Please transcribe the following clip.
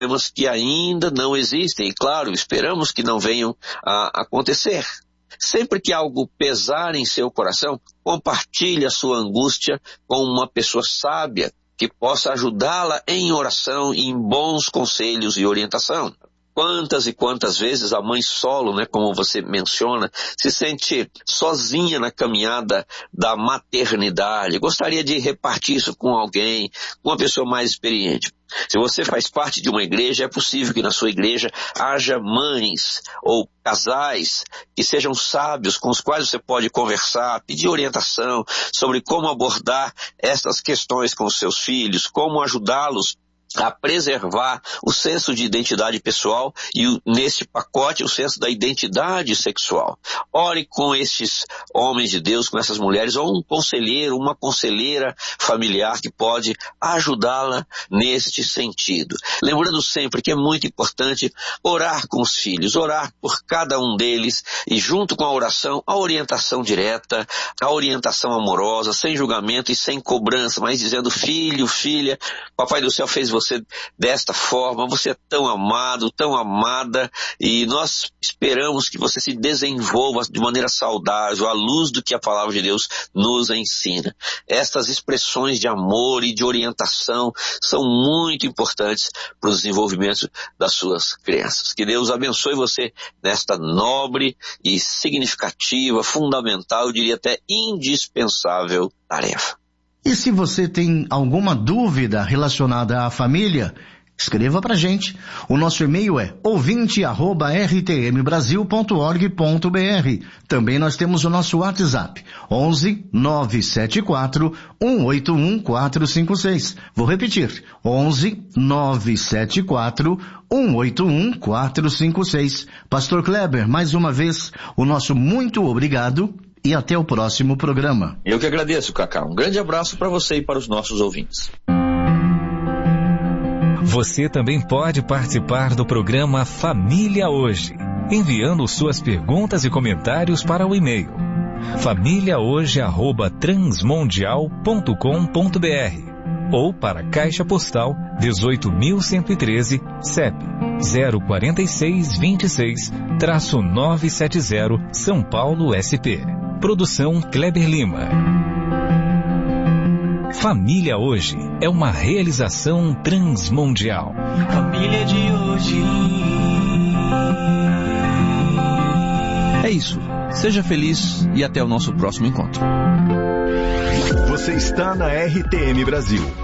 problemas que ainda não existem. E, claro, esperamos que não venham a acontecer. Sempre que algo pesar em seu coração, compartilhe a sua angústia com uma pessoa sábia que possa ajudá-la em oração, em bons conselhos e orientação. Quantas e quantas vezes a mãe solo, como você menciona, se sente sozinha na caminhada da maternidade. Gostaria de repartir isso com alguém, com uma pessoa mais experiente. Se você faz parte de uma igreja, é possível que na sua igreja haja mães ou casais que sejam sábios, com os quais você pode conversar, pedir orientação sobre como abordar essas questões com os seus filhos, como ajudá-los a preservar o senso de identidade pessoal e, nesse pacote, o senso da identidade sexual. Ore com estes homens de Deus, com essas mulheres, ou um conselheiro, uma conselheira familiar que pode ajudá-la neste sentido. Lembrando sempre que é muito importante orar com os filhos, orar por cada um deles e, junto com a oração, a orientação direta, a orientação amorosa, sem julgamento e sem cobrança, mas dizendo: filho, filha, Papai do Céu fez você desta forma, você é tão amado, tão amada, e nós esperamos que você se desenvolva de maneira saudável, à luz do que a palavra de Deus nos ensina. Estas expressões de amor e de orientação são muito importantes para o desenvolvimento das suas crianças. Que Deus abençoe você nesta nobre e significativa, fundamental, eu diria até indispensável tarefa. E se você tem alguma dúvida relacionada à família, escreva pra gente. O nosso e-mail é ouvinte@rtmbrasil.org.br. Também nós temos o nosso WhatsApp, 11 974 181 456. Vou repetir, 11 974 181 456. Pastor Kleber, mais uma vez, o nosso muito obrigado. E até o próximo programa. Eu que agradeço, Cacá. Um grande abraço para você e para os nossos ouvintes. Você também pode participar do programa Família Hoje, enviando suas perguntas e comentários para o e-mail famíliahoje@transmundial.com.br ou para a Caixa Postal 18.113, CEP 04626-970, São Paulo, SP. Produção Kleber Lima. Família Hoje é uma realização transmundial. Família de hoje. É isso. Seja feliz e até o nosso próximo encontro. Você está na RTM Brasil.